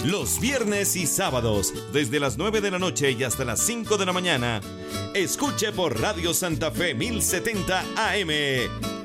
Los viernes y sábados, desde las 9 de la noche y hasta las 5 de la mañana. Escuche por Radio Santa Fe 1070 AM